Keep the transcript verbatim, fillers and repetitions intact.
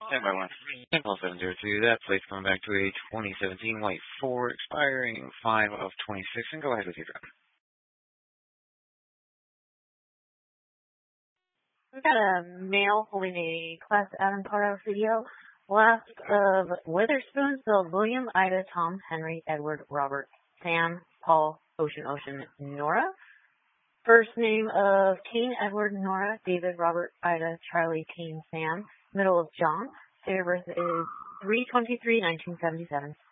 ten by one. ten seven zero two. That plate's coming back to a twenty seventeen white four, expiring five of twenty-six. And go ahead with your drop. We've got a male holding a Class Adam Pardo video. Last of Witherspoon, spelled William, Ida, Tom, Henry, Edward, Robert, Sam, Paul, Ocean, Ocean, Nora. First name of King, Edward, Nora, David, Robert, Ida, Charlie, King, Sam. Middle of John. Date of birth is three twenty-three nineteen seventy-seven.